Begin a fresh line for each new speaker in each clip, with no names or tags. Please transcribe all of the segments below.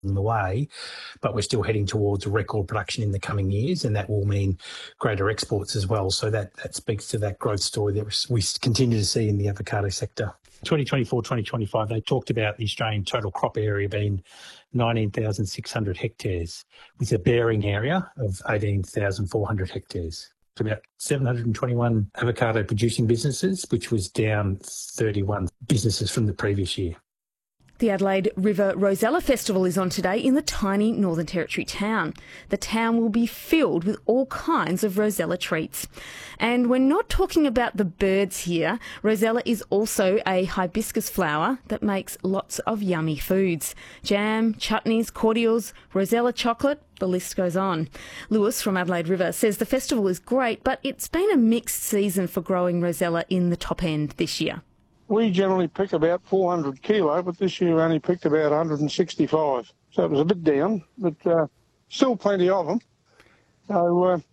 the way, but we're still heading towards record production in the coming years, and that will mean greater exports as well. So that speaks to that growth story that we continue to see in the avocado sector. 2024, 2025, they talked about the Australian total crop area being 19,600 hectares with a bearing area of 18,400 hectares. It's about 721 avocado producing businesses, which was down 31 businesses from the previous year.
The Adelaide River Rosella Festival is on today in the tiny Northern Territory town. The town will be filled with all kinds of Rosella treats. And we're not talking about the birds here. Rosella is also a hibiscus flower that makes lots of yummy foods. Jam, chutneys, cordials, Rosella chocolate, the list goes on. Lewis from Adelaide River says the festival is great, but it's been a mixed season for growing Rosella in the top end this year.
We generally pick about 400 kilo, but this year we only picked about 165. So it was a bit down, but still plenty of them. So,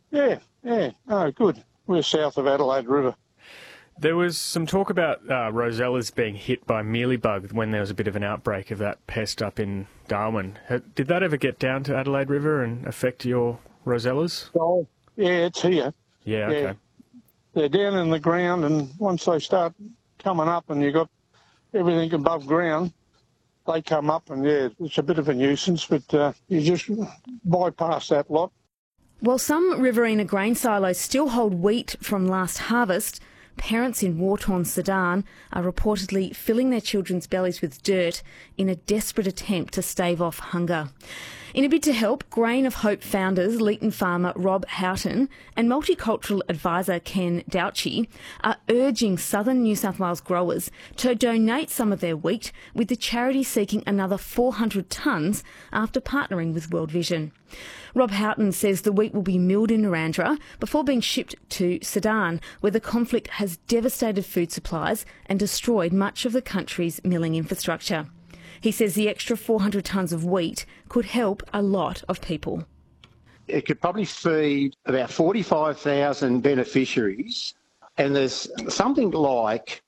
good. We're south of Adelaide River.
There was some talk about Rosellas being hit by mealybug when there was a bit of an outbreak of that pest up in Darwin. Did that ever get down to Adelaide River and affect your Rosellas?
Oh, yeah, it's here.
Yeah, okay.
Yeah. They're down in the ground, and once they start coming up and you've got everything above ground, they come up and, it's a bit of a nuisance, but you just bypass that lot.
While some Riverina grain silos still hold wheat from last harvest, parents in war-torn Sudan are reportedly filling their children's bellies with dirt in a desperate attempt to stave off hunger. In a bid to help, Grain of Hope founders Leeton farmer Rob Houghton and multicultural advisor Ken Douchy are urging southern New South Wales growers to donate some of their wheat, with the charity seeking another 400 tonnes after partnering with World Vision. Rob Houghton says the wheat will be milled in Narrandera before being shipped to Sudan, where the conflict has devastated food supplies and destroyed much of the country's milling infrastructure. He says the extra 400 tonnes of wheat could help a lot of people.
It could probably feed about 45,000 beneficiaries, and there's something like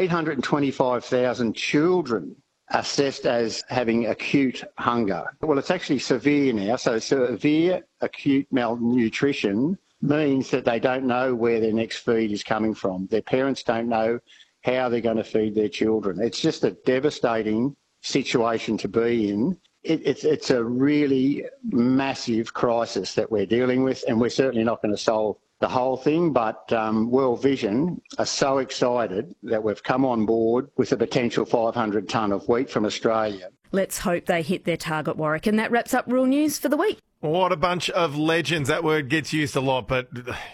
825,000 children assessed as having acute hunger. Well, it's actually severe now, so severe acute malnutrition means that they don't know where their next feed is coming from. Their parents don't know how they're going to feed their children. It's just a devastating situation to be in. It's a really massive crisis that we're dealing with, and we're certainly not going to solve the whole thing, but World Vision are so excited that we've come on board with a potential 500 tonne of wheat from Australia.
Let's hope they hit their target, Warwick. And that wraps up Rural News for the week.
What a bunch of legends. That word gets used a lot, but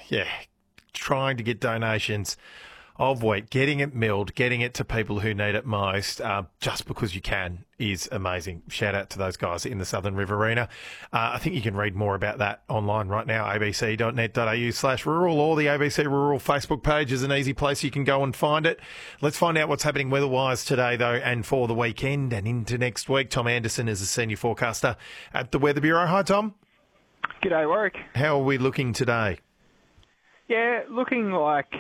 trying to get donations of wheat, getting it milled, getting it to people who need it most, just because you can, is amazing. Shout out to those guys in the Southern Riverina. I think you can read more about that online right now, abc.net.au/rural, or the ABC Rural Facebook page is an easy place you can go and find it. Let's find out what's happening weather-wise today, though, and for the weekend and into next week. Tom Anderson is a senior forecaster at the Weather Bureau. Hi, Tom.
G'day, Warwick.
How are we looking today?
Yeah, looking like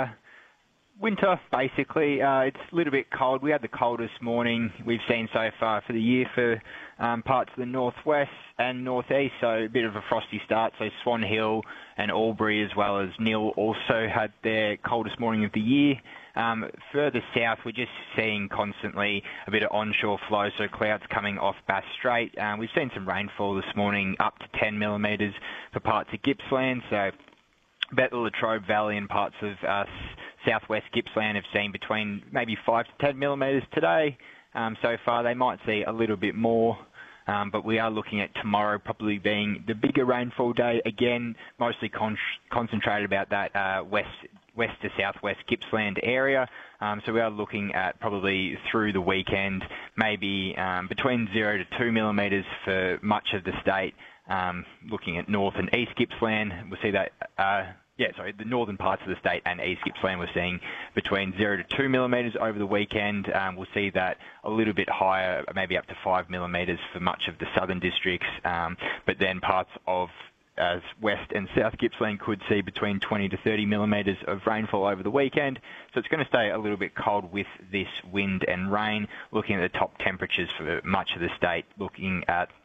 winter, basically. It's a little bit cold. We had the coldest morning we've seen so far for the year for parts of the northwest and northeast, so a bit of a frosty start. So Swan Hill and Albury, as well as Neil, also had their coldest morning of the year. Further south, we're just seeing constantly a bit of onshore flow, so clouds coming off Bass Strait. We've seen some rainfall this morning, up to 10 millimetres for parts of Gippsland, so about the Latrobe Valley and parts of southwest Gippsland have seen between maybe 5 to 10 millimetres today. So far, they might see a little bit more, but we are looking at tomorrow probably being the bigger rainfall day, again, mostly concentrated about that west to southwest Gippsland area. So we are looking at probably through the weekend, maybe between 0 to 2 millimetres for much of the state. Looking at north and east Gippsland, we'll see that, the northern parts of the state and east Gippsland, we're seeing between 0 to 2 millimetres over the weekend. We'll see that a little bit higher, maybe up to 5 millimetres for much of the southern districts, but then parts of west and south Gippsland could see between 20 to 30 millimetres of rainfall over the weekend. So it's going to stay a little bit cold with this wind and rain. Looking at the top temperatures for much of the state, looking at